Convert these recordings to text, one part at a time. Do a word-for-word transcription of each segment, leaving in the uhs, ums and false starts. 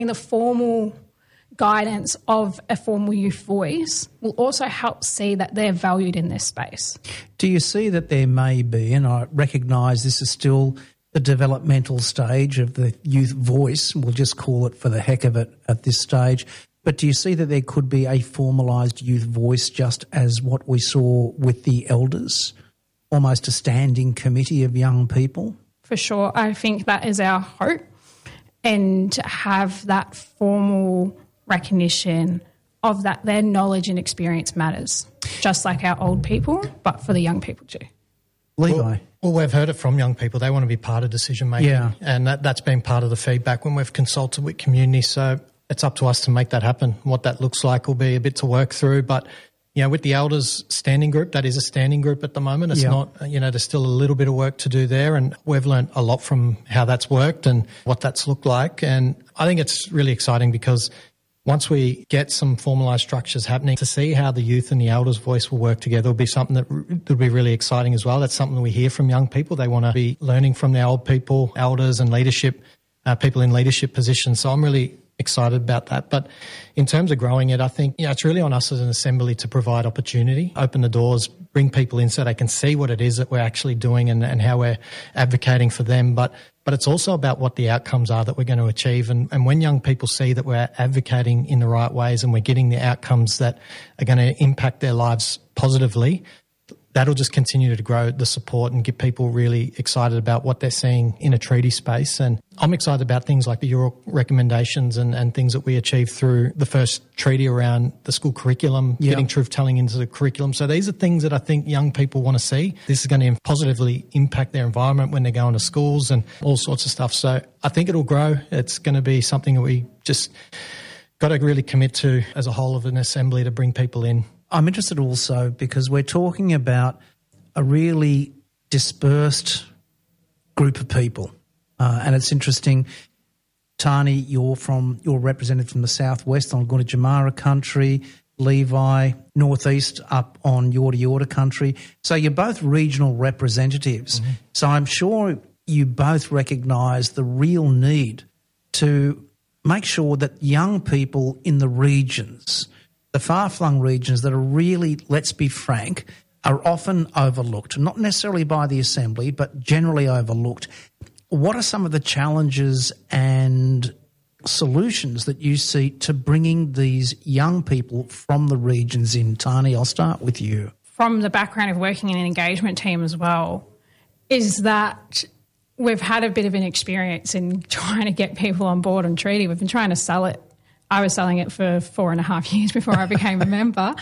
In the formal guidance of a formal youth voice will also help see that they're valued in this space. Do you see that there may be, and I recognise this is still the developmental stage of the youth voice, we'll just call it for the heck of it at this stage, but do you see that there could be a formalised youth voice just as what we saw with the elders, almost a standing committee of young people? For sure. I think that is our hope, and to have that formal recognition of that their knowledge and experience matters, just like our old people, but for the young people too. Levi? Well, well, we've heard it from young people. They want to be part of decision-making, yeah. and that, that's been part of the feedback when we've consulted with community. So it's up to us to make that happen. What that looks like will be a bit to work through, but you know, with the elders standing group, that is a standing group at the moment. It's yeah. not, you know, there's still a little bit of work to do there, and we've learned a lot from how that's worked and what that's looked like. And I think it's really exciting because once we get some formalised structures happening, to see how the youth and the elders' voice will work together will be something that will be really exciting as well. That's something we hear from young people. They want to be learning from the old people, elders and leadership, uh, people in leadership positions. So I'm really excited about that. But in terms of growing it, I think you know, it's really on us as an assembly to provide opportunity, open the doors, bring people in so they can see what it is that we're actually doing and, and how we're advocating for them. But but it's also about what the outcomes are that we're going to achieve. And, and when young people see that we're advocating in the right ways and we're getting the outcomes that are going to impact their lives positively, that'll just continue to grow the support and get people really excited about what they're seeing in a treaty space. And I'm excited about things like the U R O C recommendations and, and things that we achieved through the first treaty around the school curriculum, yep. getting truth telling into the curriculum. So these are things that I think young people want to see. This is going to positively impact their environment when they're going to schools and all sorts of stuff. So I think it'll grow. It's going to be something that we just got to really commit to as a whole of an assembly to bring people in. I'm interested also because we're talking about a really dispersed group of people. Uh, and it's interesting, Tani, you're from you're represented from the southwest on Gunditjmara country, Levi, northeast up on Yorta Yorta country. So you're both regional representatives. Mm-hmm. So I'm sure you both recognise the real need to make sure that young people in the regions, the far-flung regions that are really, let's be frank, are often overlooked, not necessarily by the Assembly, but generally overlooked. What are some of the challenges and solutions that you see to bringing these young people from the regions in? Tani, I'll start with you. From the background of working in an engagement team as well, is that we've had a bit of an experience in trying to get people on board on treaty. We've been trying to sell it. I was selling it for four and a half years before I became a member.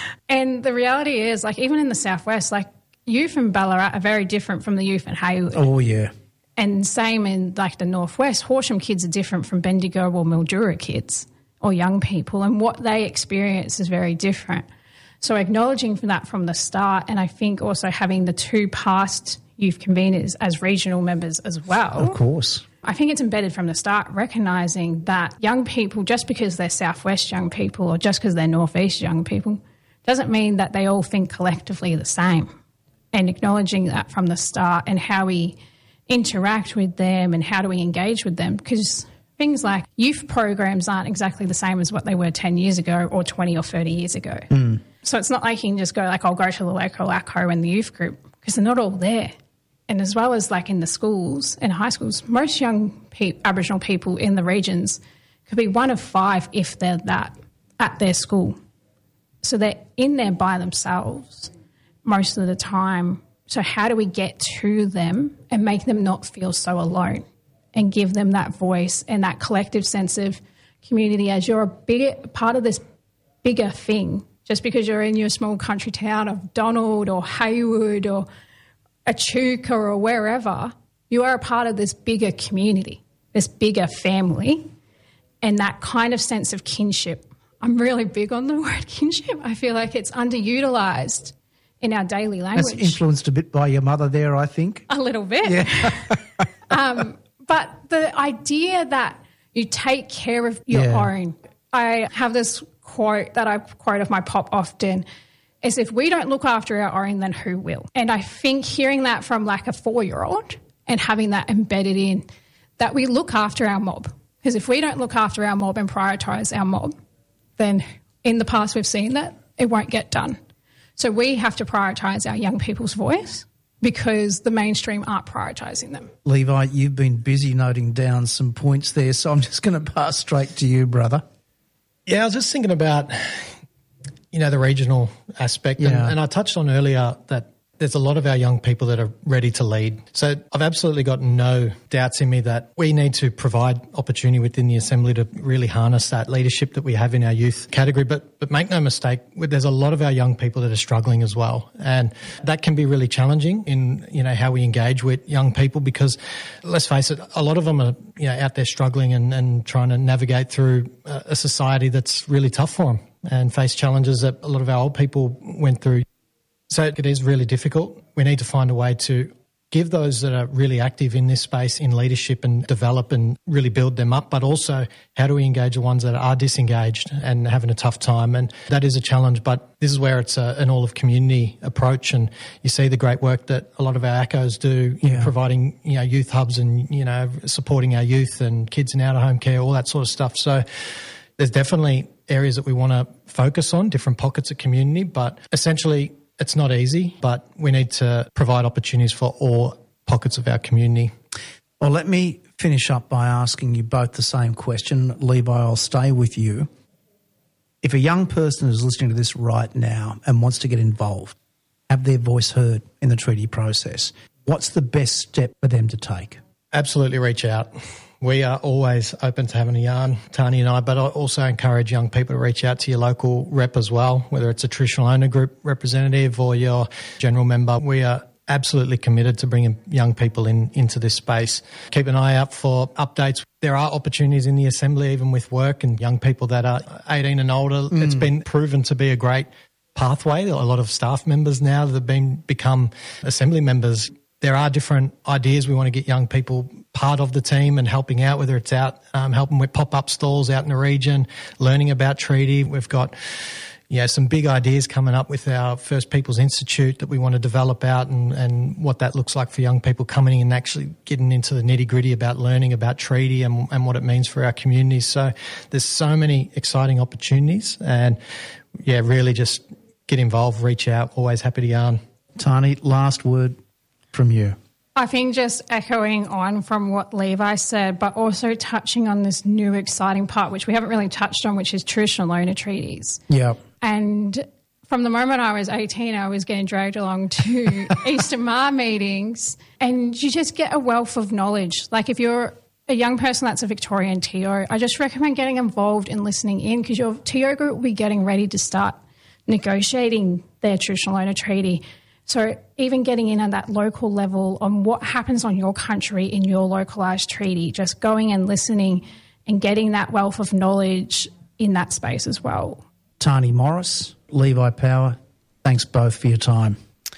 And the reality is, like, even in the southwest, like, youth in Ballarat are very different from the youth in Hayward. Oh, yeah. And same in, like, the northwest. Horsham kids are different from Bendigo or Mildura kids or young people, and what they experience is very different. So acknowledging that from the start, and I think also having the two past youth conveners as regional members as well. Of course. I think it's embedded from the start, recognising that young people, just because they're southwest young people or just because they're northeast young people, doesn't mean that they all think collectively the same. And acknowledging that from the start and how we interact with them and how do we engage with them, because things like youth programs aren't exactly the same as what they were ten years ago or twenty or thirty years ago. Mm. So it's not like you can just go like, I'll go to the local A C O and the youth group, because they're not all there. And as well as like in the schools and high schools, most young pe- Aboriginal people in the regions could be one of five, if they're that, at their school. So they're in there by themselves most of the time. So how do we get to them and make them not feel so alone and give them that voice and that collective sense of community as you're a bigger part of this bigger thing, just because you're in your small country town of Donald or Hayward or Echuca or wherever, you are a part of this bigger community, this bigger family, and that kind of sense of kinship. I'm really big on the word kinship. I feel like it's underutilised in our daily language. That's influenced a bit by your mother there, I think. A little bit. Yeah. um, but the idea that you take care of your yeah. own. I have this quote that I quote of my pop often, is if we don't look after our own, then who will? And I think hearing that from like a four-year-old and having that embedded in, that we look after our mob. Because if we don't look after our mob and prioritise our mob, then in the past we've seen that it won't get done. So we have to prioritise our young people's voice because the mainstream aren't prioritising them. Levi, you've been busy noting down some points there, so I'm just going to pass straight to you, brother. Yeah, I was just thinking about, you know, the regional aspect. Yeah. And, and I touched on earlier that there's a lot of our young people that are ready to lead. So I've absolutely got no doubts in me that we need to provide opportunity within the Assembly to really harness that leadership that we have in our youth category. But but make no mistake, there's a lot of our young people that are struggling as well. And that can be really challenging in, you know, how we engage with young people because, let's face it, a lot of them are, you know, out there struggling and, and trying to navigate through a, a society that's really tough for them and face challenges that a lot of our old people went through. So it is really difficult. We need to find a way to give those that are really active in this space in leadership and develop and really build them up, but also how do we engage the ones that are disengaged and having a tough time? And that is a challenge, but this is where it's a, an all-of-community approach, and you see the great work that a lot of our A C Os do in Yeah. providing, you know, youth hubs and, you know, supporting our youth and kids in out-of-home care, all that sort of stuff. So there's definitely areas that we want to focus on, different pockets of community, but essentially it's not easy, but we need to provide opportunities for all pockets of our community. Well, let me finish up by asking you both the same question. Levi, I'll stay with you. If a young person is listening to this right now and wants to get involved, have their voice heard in the treaty process, what's the best step for them to take? Absolutely reach out. We are always open to having a yarn, Tani and I, but I also encourage young people to reach out to your local rep as well, whether it's a traditional owner group representative or your general member. We are absolutely committed to bringing young people in into this space. Keep an eye out for updates. There are opportunities in the Assembly, even with work and young people that are eighteen and older. Mm. It's been proven to be a great pathway. A lot of staff members now that have been become Assembly members. There are different ideas. We want to get young people part of the team and helping out, whether it's out um, helping with pop-up stalls out in the region, learning about treaty. We've got, you know, some big ideas coming up with our First Peoples Institute that we want to develop out and, and what that looks like for young people coming in and actually getting into the nitty-gritty about learning about treaty and, and what it means for our communities. So there's so many exciting opportunities and, yeah, really just get involved, reach out, always happy to yarn. Tani, last word from you. I think just echoing on from what Levi said, but also touching on this new exciting part, which we haven't really touched on, which is traditional owner treaties. Yeah. And from the moment I was eighteen, I was getting dragged along to Easter Mar meetings, and you just get a wealth of knowledge. Like if you're a young person that's a Victorian T O, I just recommend getting involved and listening in because your T O group will be getting ready to start negotiating their traditional owner treaty. So even getting in at that local level on what happens on your country in your localised treaty, just going and listening and getting that wealth of knowledge in that space as well. Tani Morris, Levi Power, thanks both for your time.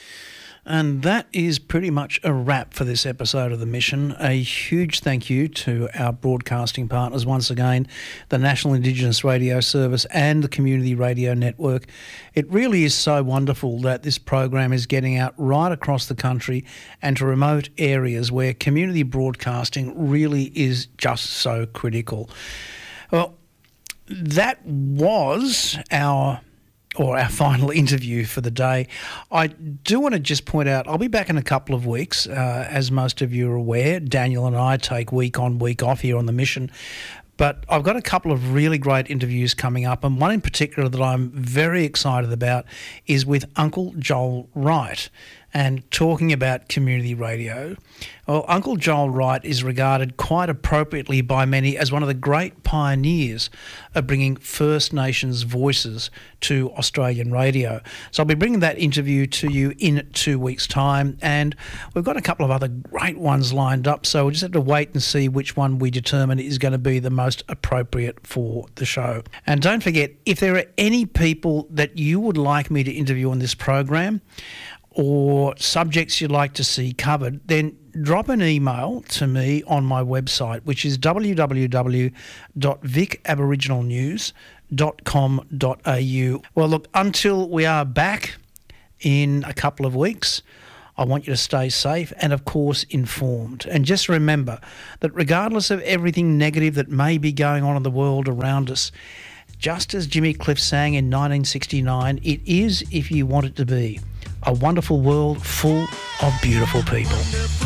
And that is pretty much a wrap for this episode of The Mission. A huge thank you to our broadcasting partners once again, the National Indigenous Radio Service and the Community Radio Network. It really is so wonderful that this program is getting out right across the country and to remote areas where community broadcasting really is just so critical. Well, that was our... or our final interview for the day. I do want to just point out, I'll be back in a couple of weeks. Uh, as most of you are aware, Daniel and I take week on, week off here on The Mission. But I've got a couple of really great interviews coming up, and one in particular that I'm very excited about is with Uncle Joel Wright and talking about community radio. Well, Uncle Joel Wright is regarded quite appropriately by many as one of the great pioneers of bringing First Nations voices to Australian radio. So I'll be bringing that interview to you in two weeks' time, and we've got a couple of other great ones lined up, so we'll just have to wait and see which one we determine is going to be the most appropriate for the show. And don't forget, if there are any people that you would like me to interview on this program, or subjects you'd like to see covered, then drop an email to me on my website, which is w w w dot vic aboriginal news dot com dot a u. Well, look, until we are back in a couple of weeks, I want you to stay safe and, of course, informed. And just remember that regardless of everything negative that may be going on in the world around us, just as Jimmy Cliff sang in nineteen sixty-nine, it is, if you want it to be, a wonderful world full of beautiful people.